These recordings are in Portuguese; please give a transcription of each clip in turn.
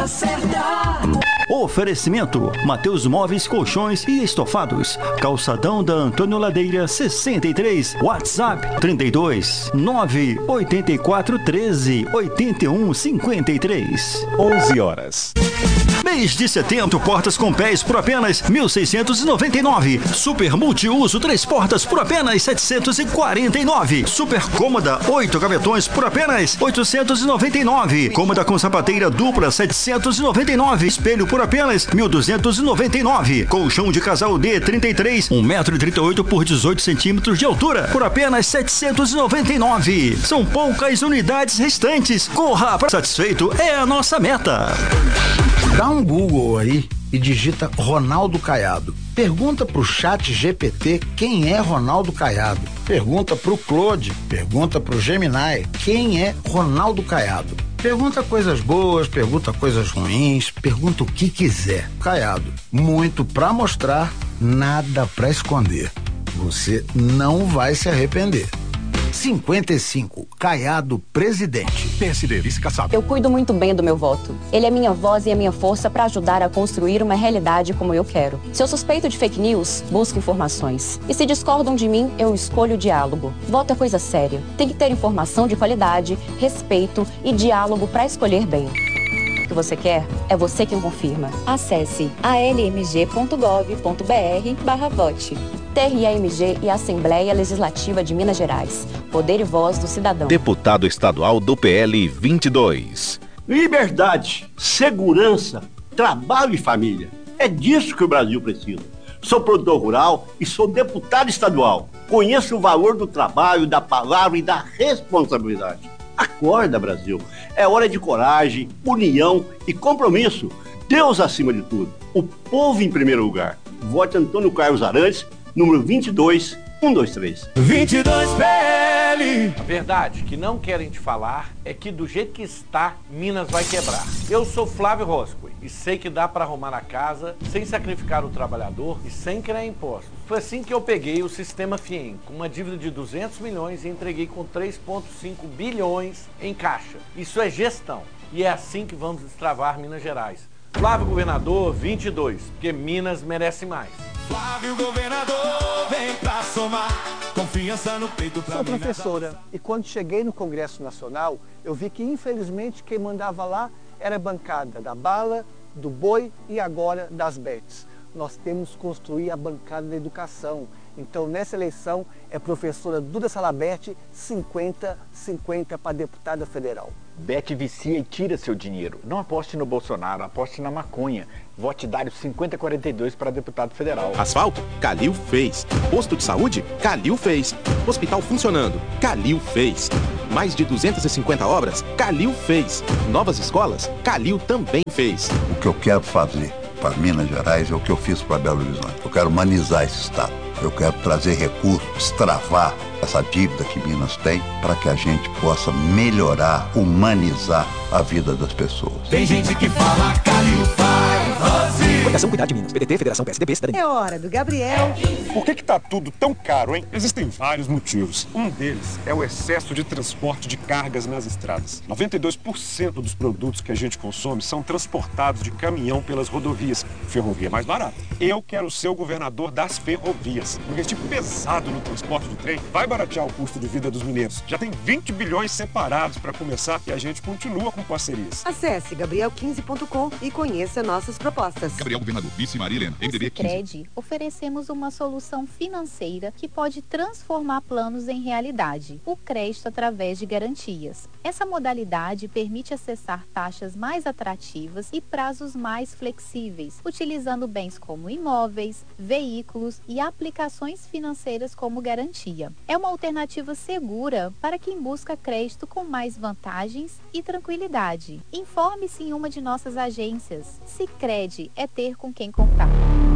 hora certa. Oferecimento: Mateus Móveis, Colchões e Estofados. Calçadão da Antônio Ladeira 63. WhatsApp 32 984 13 81 53. 11 horas. Mês de setembro, portas com pés por apenas 1.699. Super multiuso 3 portas por apenas 749. Super cômoda 8 gavetões por apenas 899. Cômoda com sapateira dupla 799. Espelho por apenas 1.299. Colchão de casal D33 1,38 m por 18 cm de altura por apenas 799. São poucas unidades restantes. Corra para satisfeito é a nossa meta. Dá um Google aí e digita Ronaldo Caiado. Pergunta pro chat GPT quem é Ronaldo Caiado. Pergunta pro Claude, pergunta pro Gemini quem é Ronaldo Caiado. Pergunta coisas boas, pergunta coisas ruins, pergunta o que quiser. Caiado, muito pra mostrar, nada pra esconder. Você não vai se arrepender. 55, Caiado presidente. PSD, vice Kassab. Eu cuido muito bem do meu voto. Ele é minha voz e a minha força para ajudar a construir uma realidade como eu quero. Se eu suspeito de fake news, busco informações. E se discordam de mim, eu escolho o diálogo. Voto é coisa séria. Tem que ter informação de qualidade, respeito e diálogo para escolher bem. O que você quer, é você quem confirma. Acesse almg.gov.br/vote. TRAMG e Assembleia Legislativa de Minas Gerais. Poder e voz do cidadão. Deputado estadual do PL 22. Liberdade, segurança, trabalho e família. É disso que o Brasil precisa. Sou produtor rural e sou deputado estadual. Conheço o valor do trabalho, da palavra e da responsabilidade. Acorda, Brasil. É hora de coragem, união e compromisso. Deus acima de tudo. O povo em primeiro lugar. Vote Antônio Carlos Arantes, número 22123. 22 PL. A verdade que não querem te falar é que do jeito que está, Minas vai quebrar. Eu sou Flávio Roscoe e sei que dá para arrumar a casa sem sacrificar o trabalhador e sem criar impostos. Foi assim que eu peguei o sistema FIEM, com uma dívida de 200 milhões e entreguei com 3,5 bilhões em caixa. Isso é gestão e é assim que vamos destravar Minas Gerais. Flávio Governador 22, porque Minas merece mais. Flávio Governador, vem pra somar, confiança no peito pra Sou professora e quando cheguei no Congresso Nacional, eu vi que infelizmente quem mandava lá era a bancada da bala, do boi e agora das bets. Nós temos que construir a bancada da educação. Então, nessa eleição, é professora Duda Salabert, 50-50 para deputada federal. Bet vicia e tira seu dinheiro. Não aposte no Bolsonaro, aposte na maconha. Vote Dário 5042 para deputado federal. Asfalto? Calil fez. Posto de saúde? Calil fez. Hospital funcionando? Calil fez. Mais de 250 obras? Calil fez. Novas escolas? Calil também fez. O que eu quero fazer para Minas Gerais é o que eu fiz para Belo Horizonte. Eu quero humanizar esse estado. Eu quero trazer recursos, destravar essa dívida que Minas tem para que a gente possa melhorar, humanizar a vida das pessoas. Tem gente que fala Calil faz, Rosi. Fundação Cuidar de Minas, PDT, Federação PSDB, Cidadania. É hora do Gabriel. Por que tá tudo tão caro, hein? Existem vários motivos. Um deles é o excesso de transporte de cargas nas estradas. 92% dos produtos que a gente consome são transportados de caminhão pelas rodovias. Ferrovia é mais barata. Eu quero ser o governador das ferrovias. Investir pesado no transporte de trem vai baratear o custo de vida dos mineiros. Já tem 20 bilhões separados para começar e a gente continua com parcerias. Acesse gabriel15.com e conheça nossas propostas. Gabriel Governador, Vice Maria Helena, MDB 15. Sicredi, oferecemos uma solução financeira que pode transformar planos em realidade. O crédito através de garantias. Essa modalidade permite acessar taxas mais atrativas e prazos mais flexíveis, utilizando bens como imóveis, veículos e aplicações financeiras como garantia. É uma alternativa segura para quem busca crédito com mais vantagens e tranquilidade. Informe-se em uma de nossas agências. Sicredi é ter com quem contar.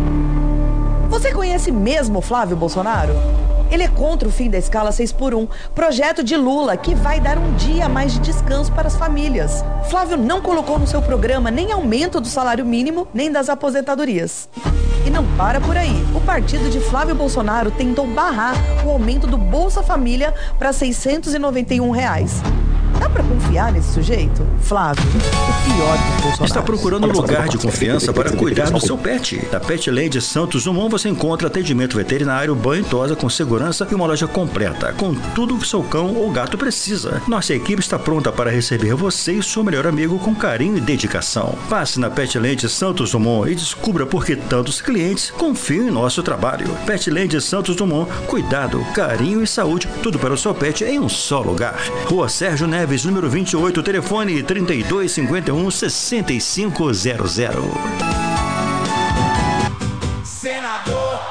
Você conhece mesmo Flávio Bolsonaro? Ele é contra o fim da escala 6x1, projeto de Lula que vai dar um dia a mais de descanso para as famílias. Flávio não colocou no seu programa nem aumento do salário mínimo, nem das aposentadorias. E não para por aí. O partido de Flávio Bolsonaro tentou barrar o aumento do Bolsa Família para R$ 691. Dá pra confiar nesse sujeito? Flávio, o pior dos Bolsonaro. Está procurando um lugar de confiança para cuidar do seu pet? Na Petland Santos Dumont você encontra atendimento veterinário, banho e tosa com segurança e uma loja completa, com tudo o que seu cão ou gato precisa. Nossa equipe está pronta para receber você e seu melhor amigo com carinho e dedicação. Passe na Petland Santos Dumont e descubra por que tantos clientes confiam em nosso trabalho. Petland Santos Dumont, cuidado, carinho e saúde, tudo para o seu pet em um só lugar. Rua Sérgio Neves, número 28, telefone 3251-6500. Senador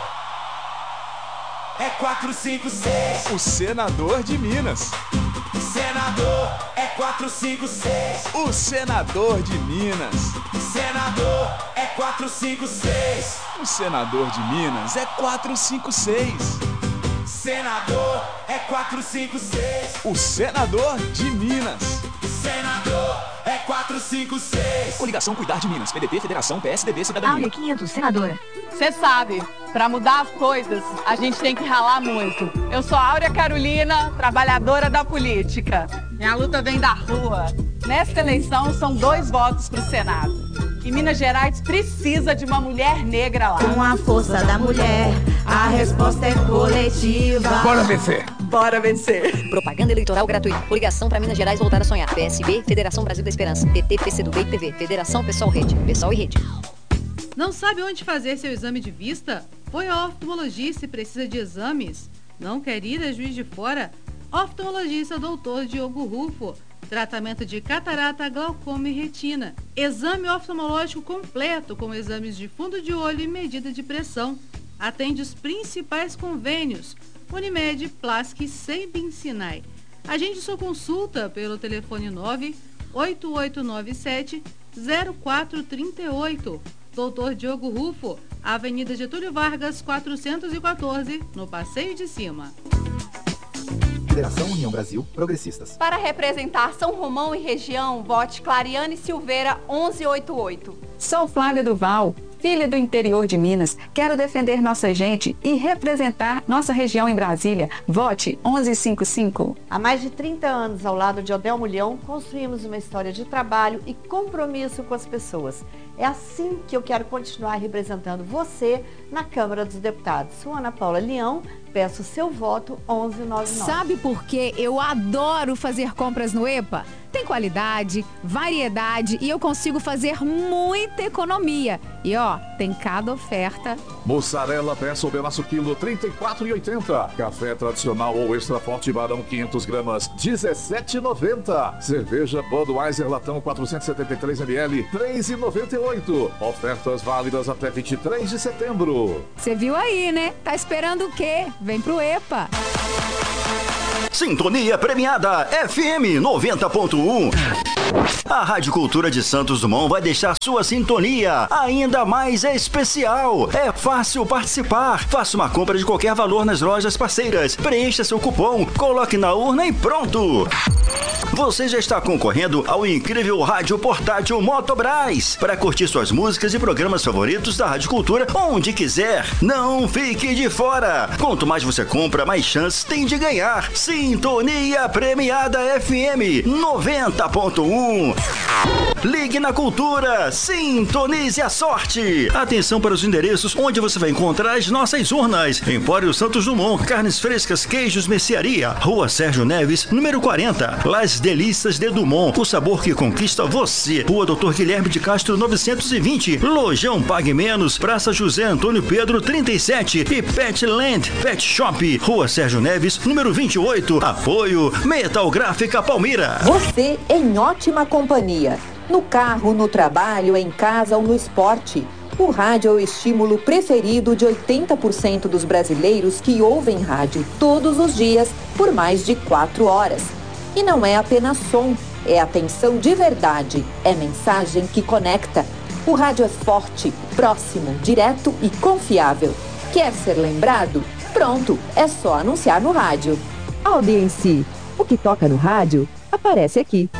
é 456. O senador de Minas. Senador é 456. O senador de Minas. Senador é 456. O senador de Minas é 456. Senador é 456. O senador de Minas. Senador é 456. Coligação Cuidar de Minas, PDT, Federação, PSDB, Cidadania. Áurea 500, senadora. Você sabe, pra mudar as coisas, a gente tem que ralar muito. Eu sou Áurea Carolina, trabalhadora da política. Minha luta vem da rua. Nesta eleição, são 2 votos pro Senado. E Minas Gerais precisa de uma mulher negra lá. Com a força da mulher, a resposta é coletiva. Bora vencer. Bora vencer. Propaganda eleitoral gratuita. Coligação para Minas Gerais voltar a sonhar. PSB, Federação Brasil da Esperança. PT, PCdoB e PV. Federação Pessoal Rede. Pessoal e Rede. Não sabe onde fazer seu exame de vista? Foi ao oftalmologista e precisa de exames? Não quer ir a Juiz de Fora? Oftalmologista Dr. Diogo Rufo. Tratamento de catarata, glaucoma e retina. Exame oftalmológico completo com exames de fundo de olho e medida de pressão. Atende os principais convênios: Unimed, Plask e Sembin Sinai. Agende sua consulta pelo telefone 98897-0438. Dr. Diogo Rufo, Avenida Getúlio Vargas, 414, no Passeio de Cima. Federação União Brasil Progressistas. Para representar São Romão e região, vote Clariane Silveira 1188. Sou Flávia Duval, filha do interior de Minas. Quero defender nossa gente e representar nossa região em Brasília. Vote 1155. Há mais de 30 anos, ao lado de Odel Mulhão, construímos uma história de trabalho e compromisso com as pessoas. É assim que eu quero continuar representando você na Câmara dos Deputados. Sou Ana Paula Leão, peço seu voto 1199. Sabe por que eu adoro fazer compras no EPA? Tem qualidade, variedade e eu consigo fazer muita economia. E ó, tem cada oferta. Mussarela peça ou pedaço quilo, R$ 34,80. Café tradicional ou extra forte Barão 500 gramas, R$ 17,90. Cerveja Budweiser latão 473 ml, R$ 3,98. Ofertas válidas até 23 de setembro. Você viu aí, né? Tá esperando o quê? Vem pro EPA. Sintonia premiada FM 90.1. A Rádio Cultura de Santos Dumont vai deixar sua sintonia ainda mais especial. É fácil participar. Faça uma compra de qualquer valor nas lojas parceiras. Preencha seu cupom, coloque na urna e pronto. Você já está concorrendo ao incrível rádio portátil Motobras para curtir suas músicas e programas favoritos da Rádio Cultura onde quiser. Não fique de fora. Quanto mais você compra, mais chances tem de ganhar. Sintonia premiada FM 90.1. Ligue na Cultura, sintonize a sorte. Atenção para os endereços onde você vai encontrar as nossas urnas. Empório Santos Dumont, carnes frescas, queijos, mercearia. Rua Sérgio Neves, número 40. Las Delícias de Dumont, o sabor que conquista você. Rua Dr. Guilherme de Castro, 920. Lojão Pague Menos, Praça José Antônio Pedro, 37. E Petland Pet Shop, Rua Sérgio Neves, número 28. Apoio Metal Gráfica Palmira. Você em ótima companhia. No carro, no trabalho, em casa ou no esporte. O rádio é o estímulo preferido de 80% dos brasileiros que ouvem rádio todos os dias por mais de 4 horas. E não é apenas som, é atenção de verdade, é mensagem que conecta. O rádio é forte, próximo, direto e confiável. Quer ser lembrado? Pronto, é só anunciar no rádio. Audiência, o que toca no rádio aparece aqui.